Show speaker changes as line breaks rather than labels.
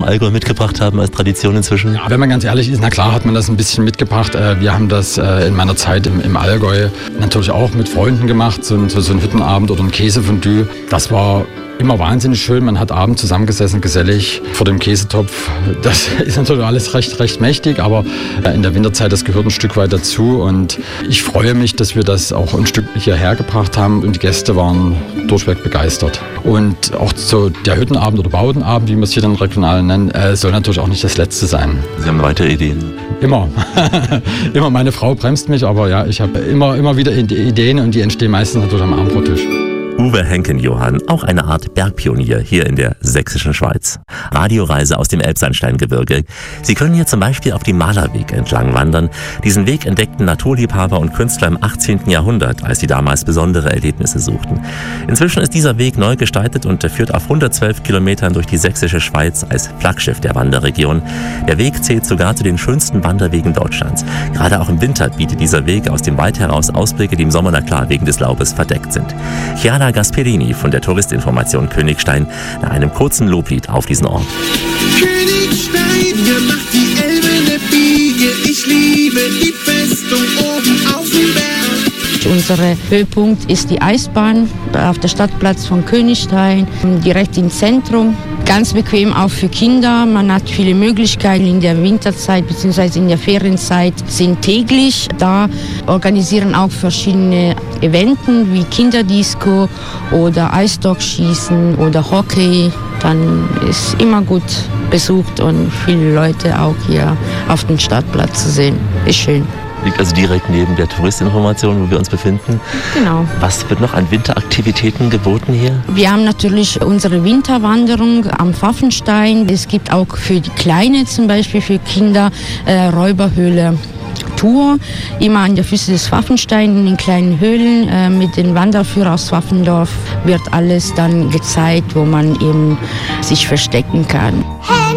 Allgäu mitgebracht haben als Tradition inzwischen?
Ja, wenn man ganz ehrlich ist, na klar hat man das ein bisschen mitgebracht. Wir haben das in meiner Zeit im Allgäu natürlich auch mit Freunden gemacht, so ein Hüttenabend oder ein Käsefondue. Das war immer wahnsinnig schön. Man hat abends zusammengesessen, gesellig vor dem Käsetopf. Das ist natürlich alles recht mächtig, aber in der Winterzeit, das gehört ein Stück weit dazu. Und ich freue mich, dass wir das auch ein Stück hierher gebracht haben und die Gäste waren durchweg begeistert. Und auch so der Hüttenabend oder Baudenabend, wie wir es hier dann regional nennen, soll natürlich auch nicht das letzte sein.
Sie haben weitere Ideen?
Immer. Immer. Meine Frau bremst mich, aber ja, ich habe immer wieder Ideen und die entstehen meistens natürlich am Abendbrottisch.
Uwe Henken-Johann, auch eine Art Bergpionier hier in der sächsischen Schweiz. Radioreise aus dem Elbsandsteingebirge. Sie können hier zum Beispiel auf dem Malerweg entlang wandern. Diesen Weg entdeckten Naturliebhaber und Künstler im 18. Jahrhundert, als sie damals besondere Erlebnisse suchten. Inzwischen ist dieser Weg neu gestaltet und führt auf 112 Kilometern durch die sächsische Schweiz als Flaggschiff der Wanderregion. Der Weg zählt sogar zu den schönsten Wanderwegen Deutschlands. Gerade auch im Winter bietet dieser Weg aus dem Wald heraus Ausblicke, die im Sommer na klar wegen des Laubes verdeckt sind. Chiara Gasperini von der Touristinformation Königstein nach einem kurzen Loblied auf diesen Ort.
Königstein, hier macht die Elbe eine Biege. Ich liebe die Festung oben auf dem Berg.
Unser Höhepunkt ist die Eisbahn auf der Stadtplatz von Königstein, direkt im Zentrum. Ganz bequem auch für Kinder. Man hat viele Möglichkeiten in der Winterzeit bzw. in der Ferienzeit sind täglich da. Organisieren auch verschiedene Events wie Kinderdisco oder Eisstockschießen oder Hockey. Dann ist immer gut besucht und viele Leute auch hier auf dem Stadtplatz zu sehen. Ist schön.
Liegt also direkt neben der Touristinformation, wo wir uns befinden.
Genau.
Was wird noch an Winteraktivitäten geboten hier?
Wir haben natürlich unsere Winterwanderung am Pfaffenstein. Es gibt auch für die Kleinen, zum Beispiel für Kinder, Räuberhöhle. Tour, immer an der Füße des Pfaffensteins in den kleinen Höhlen mit den Wanderführern aus Pfaffendorf wird alles dann gezeigt, wo man eben sich verstecken kann.